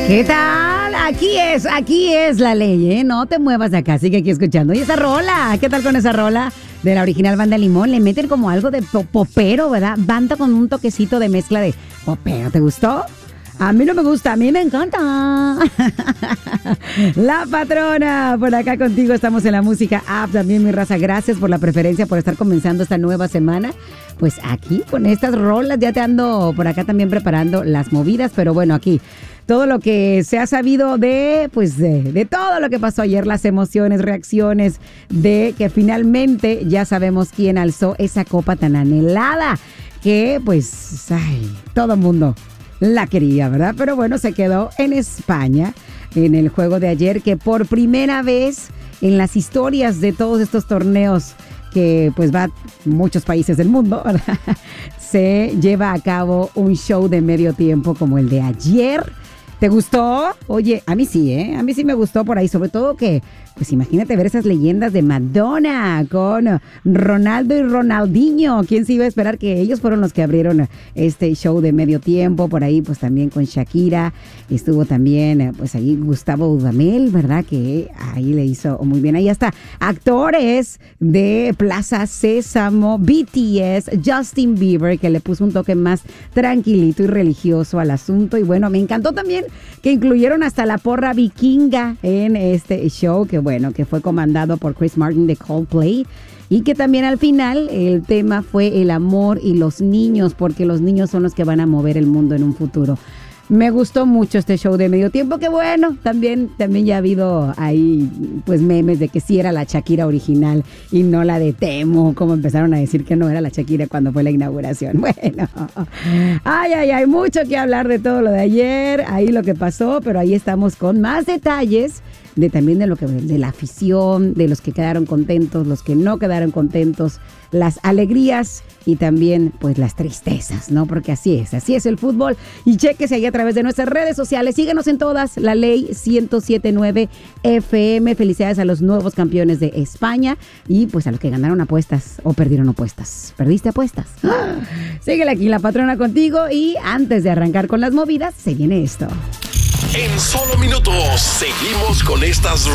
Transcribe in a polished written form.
¿Qué tal? Aquí es la ley, ¿eh? No te muevas de acá, sigue aquí escuchando. ¿Y esa rola? ¿Qué tal con esa rola de la original Banda Limón? Le meten como algo de popero, ¿verdad? Banda con un toquecito de mezcla de popero. ¿Te gustó? A mí no me gusta, a mí me encanta. La Patrona, por acá contigo, estamos en la música app. También, mi raza, gracias por la preferencia, por estar comenzando esta nueva semana. Pues aquí, con estas rolas, ya te ando por acá también preparando las movidas. Pero bueno, aquí, todo lo que se ha sabido de todo lo que pasó ayer, las emociones, reacciones, de que finalmente ya sabemos quién alzó esa copa tan anhelada. Que, pues, todo el mundo la quería, ¿verdad? Pero bueno, se quedó en España en el juego de ayer, que por primera vez en las historias de todos estos torneos que pues va a muchos países del mundo, ¿verdad? Se lleva a cabo un show de medio tiempo como el de ayer. ¿Te gustó? Oye, a mí sí, ¿eh? A mí sí me gustó por ahí, sobre todo que, pues imagínate ver esas leyendas de Madonna con Ronaldo y Ronaldinho. ¿Quién se iba a esperar que ellos fueron los que abrieron este show de medio tiempo? Por ahí, pues también con Shakira. Estuvo también, pues ahí Gustavo Dudamel, ¿verdad? Que ahí le hizo muy bien. Ahí hasta actores de Plaza Sésamo, BTS, Justin Bieber, que le puso un toque más tranquilito y religioso al asunto. Y bueno, me encantó también que incluyeron hasta la porra vikinga en este show, que bueno, que fue comandado por Chris Martin de Coldplay, y que también al final el tema fue el amor y los niños, porque los niños son los que van a mover el mundo en un futuro. Me gustó mucho este show de medio tiempo, que bueno, también ya ha habido ahí pues memes de que sí era la Shakira original y no la de Temo, como empezaron a decir que no era la Shakira cuando fue la inauguración. Bueno, hay mucho que hablar de todo lo de ayer, ahí lo que pasó, pero ahí estamos con más detalles también de la afición, de los que quedaron contentos, los que no quedaron contentos, las alegrías y también pues las tristezas, ¿no? Porque así es el fútbol. Y chéquese ahí a través de nuestras redes sociales, síguenos en todas, La Ley 107.9 FM. Felicidades a los nuevos campeones de España y pues a los que ganaron apuestas o perdieron apuestas. ¿Perdiste apuestas? Síguele aquí, La Patrona, contigo, y antes de arrancar con las movidas, se viene esto. En solo minutos seguimos con estas